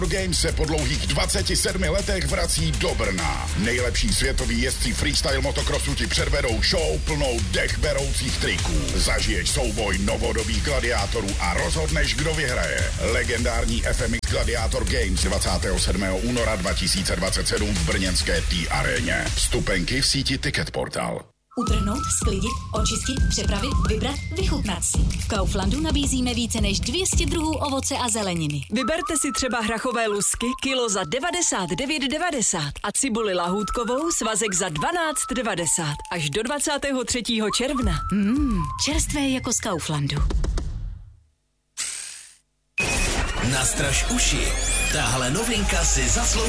Games se po dlouhých 27 letech vrací do Brna. Nejlepší světoví jezdci freestyle motokrosu ti předvedou show plnou dechberoucích triků. Zažiješ souboj novodobých gladiátorů a rozhodneš, kdo vyhraje. Legendární FMX Gladiator Games 27. února 2027 v brněnské T-aréně. Vstupenky v síti Ticketportal. Utrhnout, sklidit, očistit, přepravit, vybrat, vychutnat si. V Kauflandu nabízíme více než 200 druhů ovoce a zeleniny. Vyberte si třeba hrachové lusky kilo za 99,90 a cibuli lahůdkovou svazek za 12,90 až do 23. června. Čerstvé jako z Kauflandu. Nastraž uši. Tahle novinka si zaslouží